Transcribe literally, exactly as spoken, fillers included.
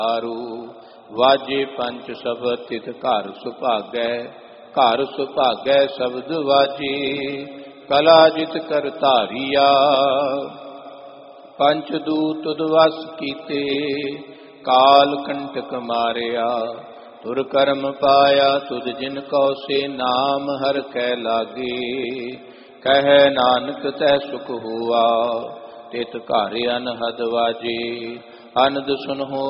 ਆਰੂ ਵਾਜੇ ਪੰਚ ਸ਼ਬਦ ਤਿਤ ਘਰ ਸੁਭਾਗੈ, ਘਰ ਸੁਭਾਗੈ ਸ਼ਬਦ ਵਾਜੇ, ਕਲਾ ਜਿਤ ਕਰ ਧਾਰੀਆ। ਪੰਚ ਦੂਤ ਤੁਧ ਵਸ ਕੀਤੇ, ਕਾਲ ਕੰਟਕ ਮਾਰਿਆ, ਤੁਰ ਕਰਮ ਪਾਇਆ ਤੁਧ ਜਿਨ ਕਉ ਸੇ ਨਾਮ ਹਰ ਕੈ ਲਾਗੇ। ਕਹਿ ਨਾਨਕ ਤੈ ਸੁਖ ਹੁਆ, ਤਿਤ ਘਰ ਅਨਹਦ ਵਾਜੇ, ਅਨੰਦ ਸੁਨਹੁ